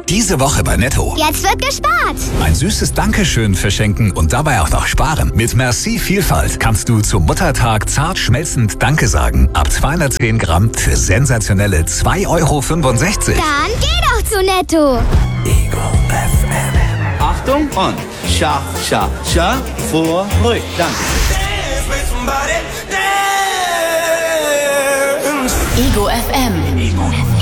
Diese Woche bei Netto. Jetzt wird gespart. Ein süßes Dankeschön verschenken und dabei auch noch sparen. Mit Merci Vielfalt kannst du zum Muttertag zart schmelzend Danke sagen. Ab 210 Gramm für sensationelle 2,65 Euro. Dann geh doch zu Netto. Ego FM. Achtung und Scha, Scha, Scha, vor, ruhig, danke. Ego FM.